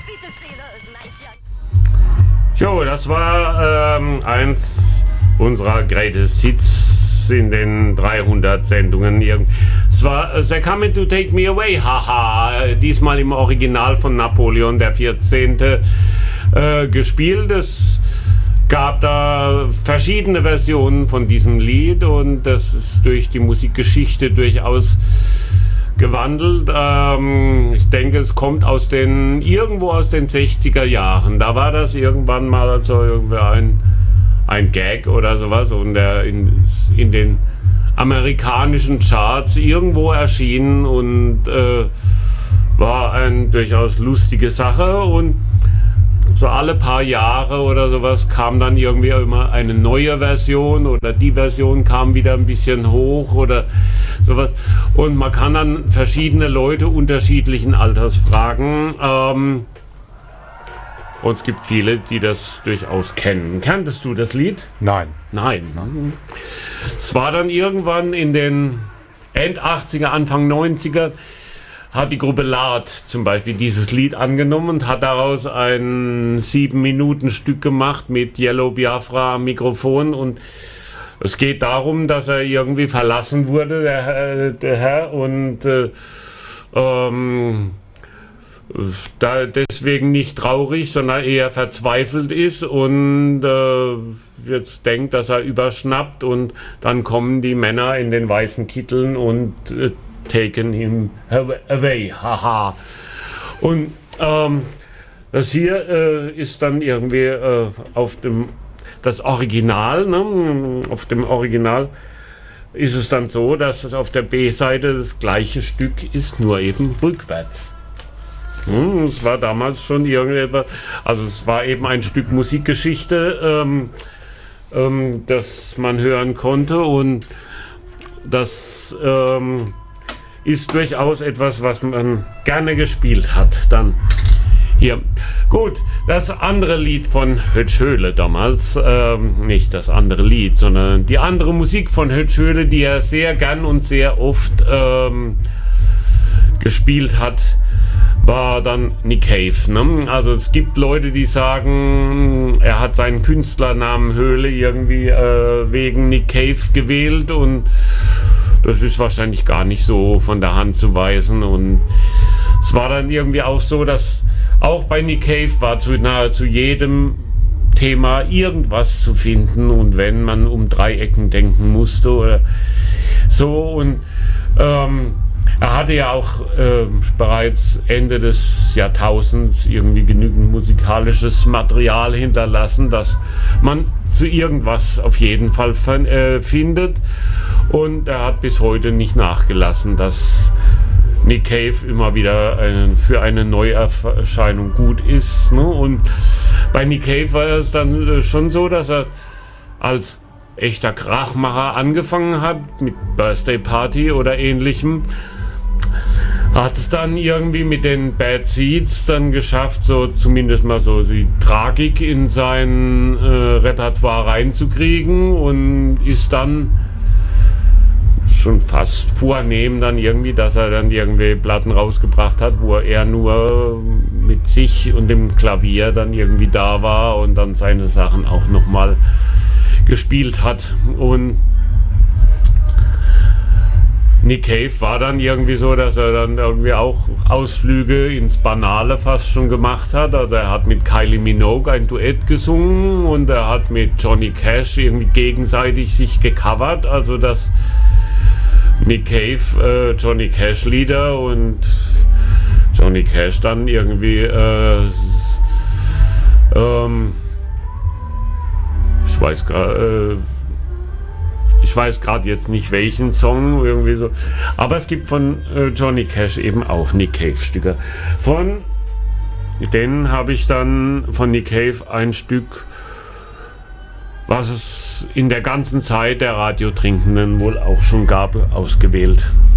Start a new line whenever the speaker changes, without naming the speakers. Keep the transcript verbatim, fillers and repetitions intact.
Jo, das war ähm, eins unserer Greatest Hits in den dreihundert Sendungen. Es war uh, They're Coming to Take Me Away, haha, diesmal im Original von Napoleon der vierzehnte Äh, gespielt. Es gab da verschiedene Versionen von diesem Lied und das ist durch die Musikgeschichte durchaus gewandelt. Ähm, ich denke, es kommt aus den irgendwo aus den sechziger Jahren. Da war das irgendwann mal also irgendwie ein, ein Gag oder sowas und der in, in den amerikanischen Charts irgendwo erschienen und äh, war eine durchaus lustige Sache und so alle paar Jahre oder sowas kam dann irgendwie immer eine neue Version oder die Version kam wieder ein bisschen hoch oder sowas. Und man kann dann verschiedene Leute unterschiedlichen Alters fragen. Ähm, und es gibt viele, die das durchaus kennen. Kanntest du das Lied?
Nein.
Nein. Es war dann irgendwann in den End achtziger, Anfang neunziger hat die Gruppe Lard zum Beispiel dieses Lied angenommen und hat daraus ein sieben Minuten Stück gemacht mit Yellow Biafra am Mikrofon und es geht darum, dass er irgendwie verlassen wurde, der, der Herr, und äh, ähm, da deswegen nicht traurig, sondern eher verzweifelt ist und äh, jetzt denkt, dass er überschnappt und dann kommen die Männer in den weißen Kitteln und äh, taken him away, haha. Und ähm, das hier äh, ist dann irgendwie äh, auf dem, das Original, ne? Auf dem Original ist es dann so, dass es auf der B-Seite das gleiche Stück ist, nur eben rückwärts. Hm, es war damals schon irgendetwas, also es war eben ein Stück Musikgeschichte, ähm, ähm, das man hören konnte und das ähm, ist durchaus etwas, was man gerne gespielt hat. Dann hier. Gut, das andere Lied von Hötschöle damals, ähm, nicht das andere Lied, sondern die andere Musik von Hötschöle, die er sehr gern und sehr oft ähm, gespielt hat, war dann Nick Cave. Ne? Also es gibt Leute, die sagen, er hat seinen Künstlernamen Höhle irgendwie äh, wegen Nick Cave gewählt und das ist wahrscheinlich gar nicht so von der Hand zu weisen und es war dann irgendwie auch so, dass auch bei Nick Cave war zu nahezu jedem Thema irgendwas zu finden und wenn man um Dreiecken denken musste oder so und ähm, er hatte ja auch äh, bereits Ende des Jahrtausends irgendwie genügend musikalisches Material hinterlassen, dass man zu irgendwas auf jeden Fall f- äh, findet und er hat bis heute nicht nachgelassen, dass Nick Cave immer wieder einen, für eine Neuerscheinung gut ist. Ne? Und bei Nick Cave war es dann äh, schon so, dass er als echter Krachmacher angefangen hat mit Birthday Party oder ähnlichem. Hat es dann irgendwie mit den Bad Seeds dann geschafft, so zumindest mal so die Tragik in sein äh, Repertoire reinzukriegen und ist dann schon fast vornehm dann irgendwie, dass er dann irgendwie Platten rausgebracht hat, wo er nur mit sich und dem Klavier dann irgendwie da war und dann seine Sachen auch nochmal gespielt hat. Und Nick Cave war dann irgendwie so, dass er dann irgendwie auch Ausflüge ins Banale fast schon gemacht hat. Also er hat mit Kylie Minogue ein Duett gesungen und er hat mit Johnny Cash irgendwie gegenseitig sich gecovert. Also dass Nick Cave äh, Johnny Cash Lieder und Johnny Cash dann irgendwie äh, ähm, ich weiß gar äh, Ich weiß gerade jetzt nicht welchen Song, irgendwie so. Aber es gibt von äh, Johnny Cash eben auch Nick Cave-Stücke. Von denen habe ich dann von Nick Cave ein Stück, was es in der ganzen Zeit der Radiotrinkenden wohl auch schon gab, ausgewählt.